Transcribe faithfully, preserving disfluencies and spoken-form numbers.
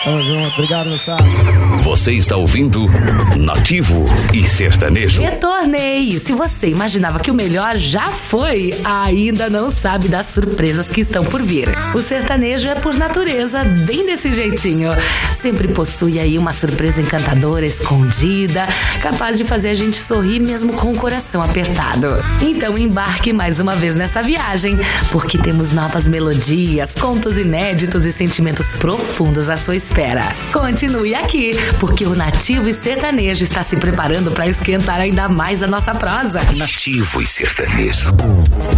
Tamo junto, obrigado, moçada. Você está ouvindo Nativo e Sertanejo. Retornei! Se você imaginava que o melhor já foi, ainda não sabe das surpresas que estão por vir. O sertanejo é por natureza bem desse jeitinho. Sempre possui aí uma surpresa encantadora, escondida, capaz de fazer a gente sorrir mesmo com o coração apertado. Então embarque mais uma vez nessa viagem, porque temos novas melodias, contos inéditos e sentimentos profundos à sua espera. Continue aqui, porque o Nativo e Sertanejo está se preparando para esquentar ainda mais a nossa prosa. Nativo e Sertanejo.